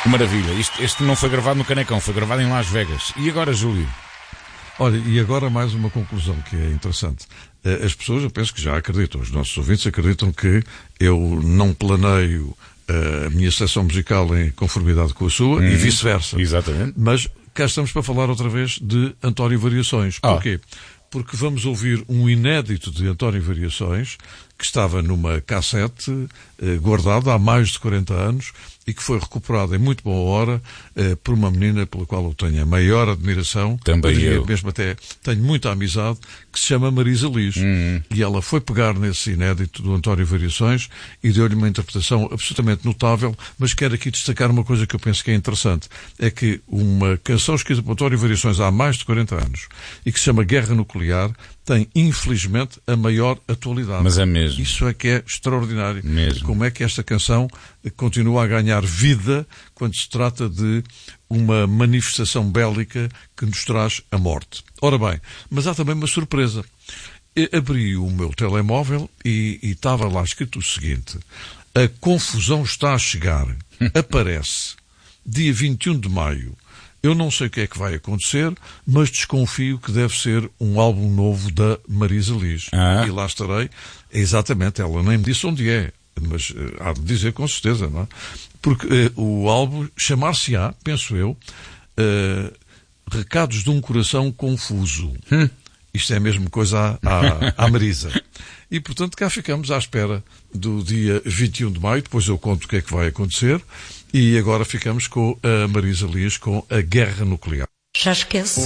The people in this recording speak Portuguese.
Maravilha. Este não foi gravado no Canecão, foi gravado em Las Vegas. E agora, Júlio? Olha, e agora mais uma conclusão que é interessante. As pessoas, eu penso que já acreditam, os nossos ouvintes acreditam que eu não planeio a minha seleção musical em conformidade com a sua e vice-versa. Exatamente. Mas cá estamos para falar outra vez de António Variações. Porquê? Porque vamos ouvir um inédito de António Variações que estava numa cassete guardada há mais de 40 anos e que foi recuperado em muito boa hora por uma menina pela qual eu tenho a maior admiração. Também eu. Mesmo até tenho muita amizade, que se chama Marisa Liz. E ela foi pegar nesse inédito do António Variações e deu-lhe uma interpretação absolutamente notável, mas quero aqui destacar uma coisa que eu penso que é interessante. É que uma canção escrita por António Variações há mais de 40 anos e que se chama Guerra Nuclear tem, infelizmente, a maior atualidade. Mas é mesmo. Isso é que é extraordinário. Mesmo. Como é que esta canção continua a ganhar vida quando se trata de uma manifestação bélica que nos traz a morte. Ora bem, mas há também uma surpresa. Eu abri o meu telemóvel e estava lá escrito o seguinte: a confusão está a chegar. Aparece dia 21 de maio. Eu não sei o que é que vai acontecer, mas desconfio que deve ser um álbum novo da Marisa Liz. E lá estarei. Exatamente, ela nem me disse onde é, mas há de dizer com certeza, não é? Porque o álbum chamar-se-á, penso eu, Recados de um Coração Confuso. Isto é mesmo coisa à Marisa. E, portanto, cá ficamos à espera do dia 21 de maio. Depois eu conto o que é que vai acontecer. E agora ficamos com a Marisa Liz com a Guerra Nuclear. Já esqueci